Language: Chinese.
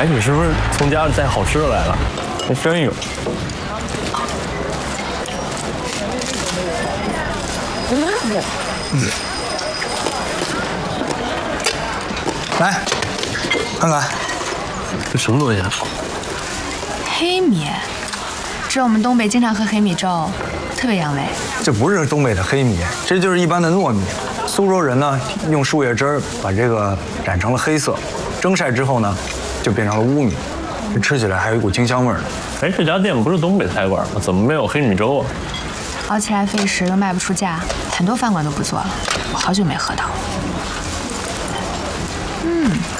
哎，你是不是从家里带好吃的来了？还真有。 来，看看， 这什么东西啊？ 黑米，这我们东北经常喝黑米粥，特别养胃。 这不是东北的黑米，这就是一般的糯米。苏州人呢，用树叶汁儿把这个染成了黑色，蒸晒之后呢，就变成了乌米，吃起来还有一股清香味儿呢。 哎，这家店不是东北菜馆吗？怎么没有黑米粥啊？ 熬起来费时又卖不出价，很多饭馆都不做了。我好久没喝到了。